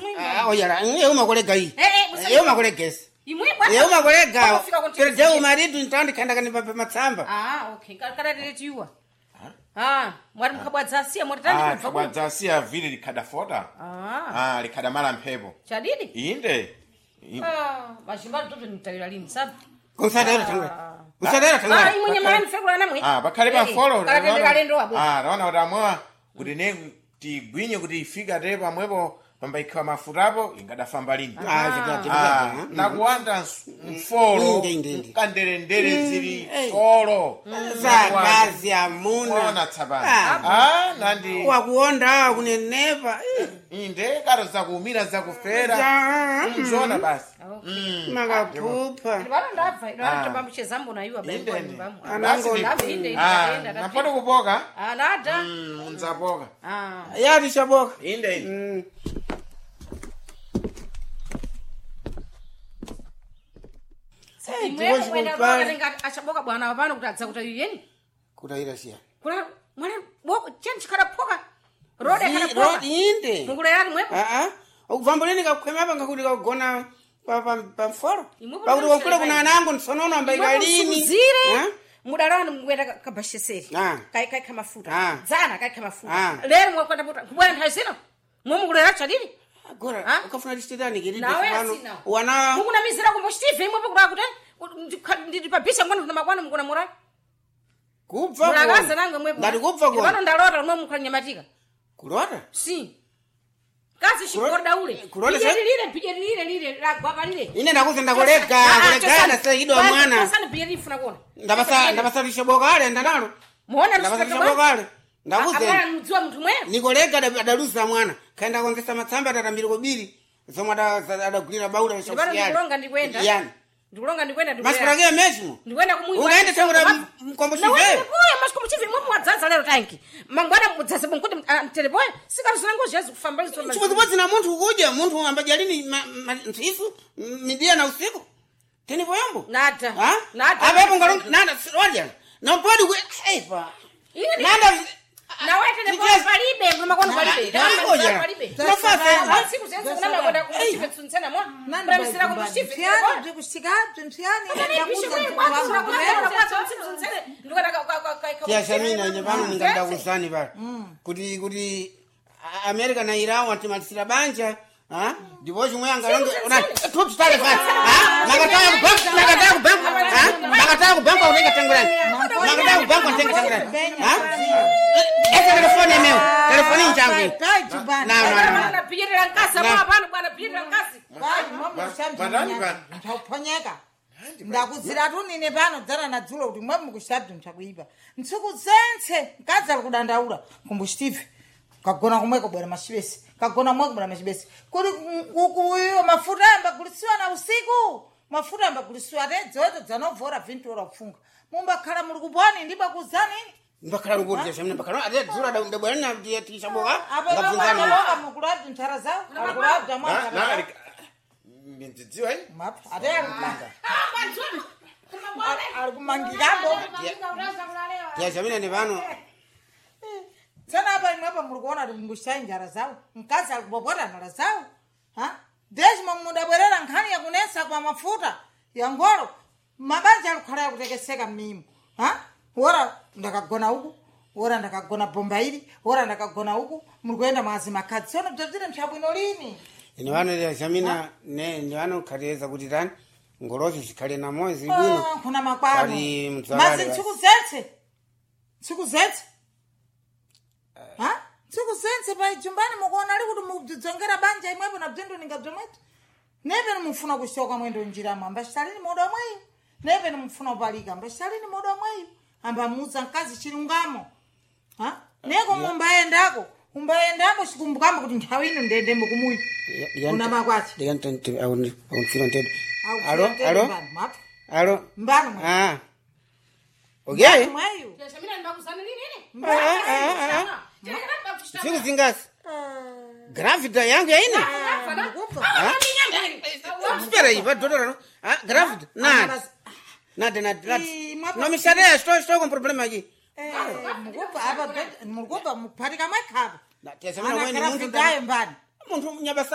oyala eu makolega iyi eu makolegesa imwibwa eu makolega terdeu marido então ndikanda kani matsamba okay kana letiwa mwari mukabwadzasiya mwatani kabwadzasiya vili likadafota likadamala mphepo chadidi inde mashimba toto nitawira lini sabi konsadera tanga imwenye mani fekula namwe bakhale pafolo kalendo wabo raona kuti amwewa kuti ne tigwinye kuti ifika te pamwepo pambaikhiwa mafutapo ingadafamba lini nakuwanda mfolo kanderendere zili tolo zakazi amuna tsapana nandi wakuonda kunenepa inde karo zakuumira zakufera mzona basi makapupha napota kupoka nada unzapoka yati chaboka inde achaboka bwana wapano kutadza kuti yeni kutaira siya kuna mwana boko chenchi kada poka rode kada poka inde mungula yari mwepo ukuvambuleni kakukhwema apa ngakuti kakugona pamfolo pakuti wakule kuna anango nsonono ambaika lini mudalani mwenda kabasheseri kai kamafuta zana kai kamafuta lero mwakwenda puta kubwana ntazino mumugula yacha lini agora ukafuna listidani kiri nawe wana mukuna mizira kumbo Steve imwe kukura kuti ndi pabisha mwana kuna makwana mukuna mura kubva mulagaza nange mwepo ngati kubva ko bana ndalota mwe mukanya matika kulota si kazi shikoda ule lile lagwapa lile ine ndakuza ndakolega kolegana sayidwa mwana sana pia lifuna kuona ndabasa lishoboka ale ndanalo muona lishoboka ale ndakuze akala mzua mtu mwe nikolega adalusa mwana kaenda kuongeza matsamba tatambira kobiri zomwe adagulira baula yashofiyali ndikulonga ndikwenda yani ndikulonga ndikwenda masipirakia mesimo ndikwenda kumwiwa unaenda tangura mkombochive masikombochive mwe mwadzanza lero tanki mangwana mudzaze bonkuti teleboya sikarusana ngozi kufamba lizo chibodzi na munthu ukuja munthu ambajalini ntsisu midia na usiku teni poyambo nada apepo ngalo nada waja na podi ku epa nada na wewe tene kwa palibe kama kwa palibe nafasa siku zenze kuna kwenda kumchife tsuntsana mwa nanda msira kumchife fiani ndikushika mfiani ya shamina nyepano ninganda kusani pale kuti America na Iran watimatisira banja ndipo chimwe angalonge tutale fast nakataka kubanka unenga tangurani nakataka kubanka unenga tangurani telefoni emeo telefoni nchangu na piyera nkasa mwa bana bwana piyera nkasi ndakuponyeka ndakuzira tunine pano dzana na dzulo kuti mwe mukushabdu mchakuipa ntsiku zense nkadza kudandaula kumbu Steve kagona kumweko bwana mashibesi kagona mweko bwana mashibesi kuri kuyo mafuta ambagulisiwa na usiku mafuta ambagulisiwa redzo dzanovhora vintu ora kufunga mumbakhala muri kupwani ndibakuzani mbakhala ngoti shamina mbakhala ade dzura ndabwana ndiye tishaboka ngabvunzani aba mukulabdu ntara zawo akulabdu mwana ndzidziwa yi mapha ade kumanga alikumangikando ya shamina ni vano sana hapa imwapa mulikuona ngushayi njara zawo mkazi alikubobota njara zawo deshima mudabwerera nkhani ya kunesa kwa mafuta ya ngolo mabanja alikhala ya kutekeseka mmimu ora ndakagona uku ora ndakagona bombaili ora ndakagona uku mulikuenda mwazi makadzi sono bzabzire mshabwino lini ine vano ya shamina ne vano khateza kuti tani ngolozi zikhale na moyo zibwino kuna makwano mazi tsiku zetse tsiku zense pa jumbani mukuona ali kuti mudzongera banja imwepo na bzendo ningabzomwetu neve nimufuna kushoka mwendo njiramo ambashitalini modo mweyo neve nimufuna upalika ambashitalini modo mweyo ambamuza mkazi chilungamo neko umbayendako chikumbukamo kuti nthawi ino ndendembo kumuyi una makwachi alo mbano okay mweyo shamina ndakuzana nini siku zingasi gravida yangu yaine spera iva dodora gravida nada no misarea estou com problema aqui mukupa mukuparika makhaba tesa mina ana gravida mbani muntu nyabasa